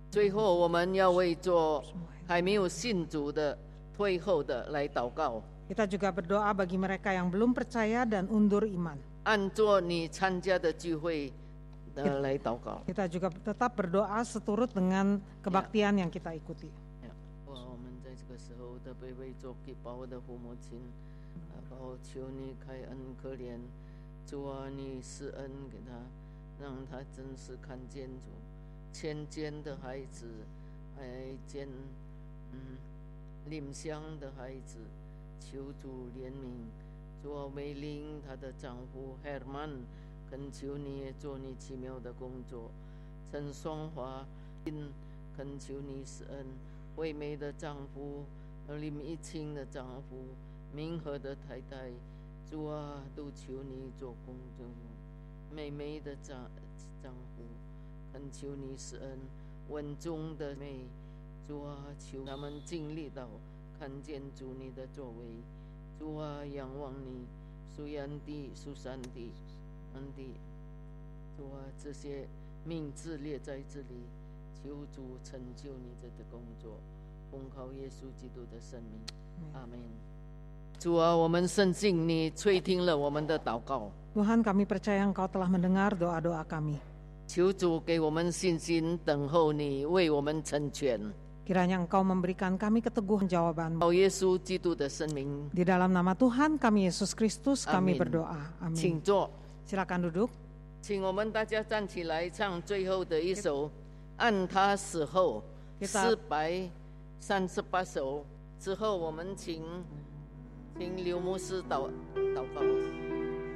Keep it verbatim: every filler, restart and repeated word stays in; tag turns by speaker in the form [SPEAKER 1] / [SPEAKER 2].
[SPEAKER 1] 最后我们要为做还没有信主的退后的来祷告。
[SPEAKER 2] Kita juga berdoa bagi mereka yang belum percaya dan undur iman.
[SPEAKER 1] 按做你参加的聚会的来祷告。
[SPEAKER 2] Kita juga tetap berdoa seturut dengan kebaktian yang kita ikuti.
[SPEAKER 1] 我们在这个时候特别为做给保的父母亲，保求你开恩可怜，主啊，你施恩给他，让他真实看见主，千间的孩子，还见嗯领香的孩子，求主怜悯。主啊，美玲她的丈夫 Herman， 恳求你也做你奇妙的工作。陈双华，恳求你施恩。惠美的丈夫，林一清的丈夫，明和的太太，主啊，都求你做工作。美美的丈丈夫，恳求你施恩。稳中的妹，主啊，求他们经历到看见主你的作为。主啊，仰望你，苏安地、苏珊地、安地，主啊，这些名字列在这里，求主成就你这的工作，奉靠耶稣基督的圣名，阿门。主啊，我们深信你垂听了我们的祷告。
[SPEAKER 2] Tuhan, kami percaya Engkau telah mendengar doa-doa kami.
[SPEAKER 1] 求主给我们信心，等候你为我们成全。
[SPEAKER 2] Kiranya Engkau memberikan kami keteguhan jawaban.
[SPEAKER 1] 靠耶稣基督的圣名，
[SPEAKER 2] Di dalam nama Tuhan kami Yesus Kristus kami
[SPEAKER 1] Amin.
[SPEAKER 2] berdoa.
[SPEAKER 1] 请
[SPEAKER 2] Amin.
[SPEAKER 1] 坐。
[SPEAKER 2] Silakan duduk.
[SPEAKER 1] 请我们大家站起来唱最后的一首《按他死后》四百三十八首。之后我们请请刘牧师祷祷告。